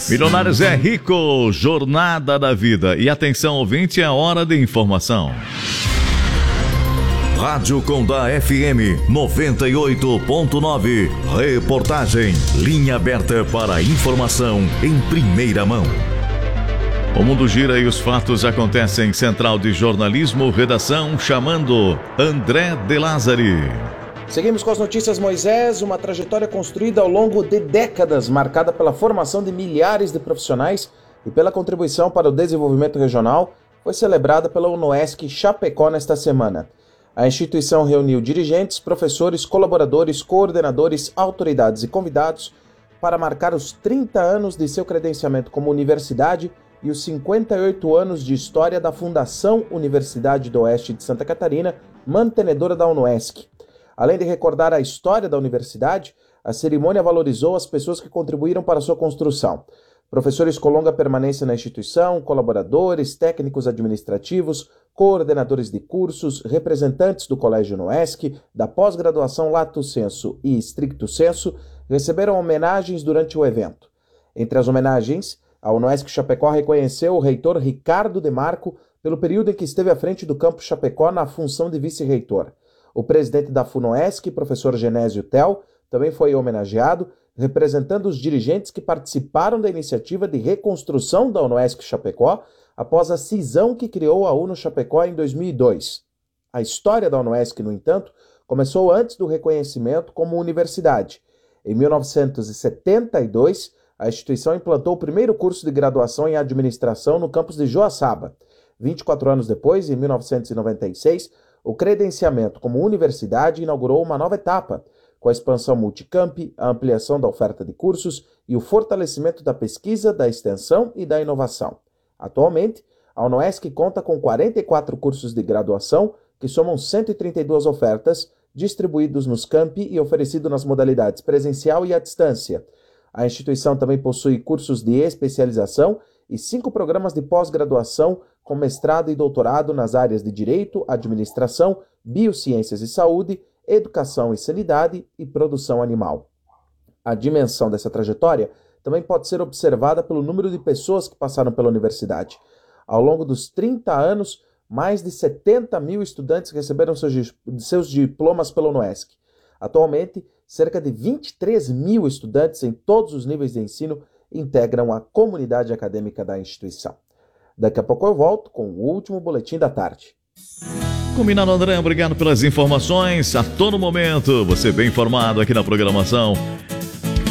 Milionários é rico, jornada da vida. E atenção, ouvinte, é hora de informação. Rádio Condá FM 98.9. Reportagem. Linha aberta para informação em primeira mão. O mundo gira e os fatos acontecem. Central de Jornalismo, redação chamando André De Lázari. Seguimos com as notícias, Moisés. Uma trajetória construída ao longo de décadas, marcada pela formação de milhares de profissionais e pela contribuição para o desenvolvimento regional, foi celebrada pela UNOESC Chapecó nesta semana. A instituição reuniu dirigentes, professores, colaboradores, coordenadores, autoridades e convidados para marcar os 30 anos de seu credenciamento como universidade e os 58 anos de história da Fundação Universidade do Oeste de Santa Catarina, mantenedora da UNOESC. Além de recordar a história da universidade, a cerimônia valorizou as pessoas que contribuíram para sua construção. Professores com longa permanência na instituição, colaboradores, técnicos administrativos, coordenadores de cursos, representantes do Colégio UNOESC, da pós-graduação Lato Sensu e Stricto Sensu, receberam homenagens durante o evento. Entre as homenagens, a UNOESC Chapecó reconheceu o reitor Ricardo Demarco pelo período em que esteve à frente do campus Chapecó na função de vice-reitor. O presidente da FUNOESC, professor Genésio Tel, também foi homenageado, representando os dirigentes que participaram da iniciativa de reconstrução da UNOESC Chapecó após a cisão que criou a UNO Chapecó em 2002. A história da UNOESC, no entanto, começou antes do reconhecimento como universidade. Em 1972, a instituição implantou o primeiro curso de graduação em administração no campus de Joaçaba. 24 anos depois, em 1996, o credenciamento como universidade inaugurou uma nova etapa, com a expansão multicamp, a ampliação da oferta de cursos e o fortalecimento da pesquisa, da extensão e da inovação. Atualmente, a UNOESC conta com 44 cursos de graduação, que somam 132 ofertas, distribuídos nos campi e oferecidos nas modalidades presencial e à distância. A instituição também possui cursos de especialização e 5 programas de pós-graduação com mestrado e doutorado nas áreas de Direito, Administração, Biociências e Saúde, Educação e Sanidade e Produção Animal. A dimensão dessa trajetória também pode ser observada pelo número de pessoas que passaram pela universidade. Ao longo dos 30 anos, mais de 70 mil estudantes receberam seus diplomas pela UNOESC. Atualmente, cerca de 23 mil estudantes em todos os níveis de ensino integram a comunidade acadêmica da instituição. Daqui a pouco eu volto com o último boletim da tarde. Combinado, André, obrigado pelas informações. A todo momento, você bem informado aqui na programação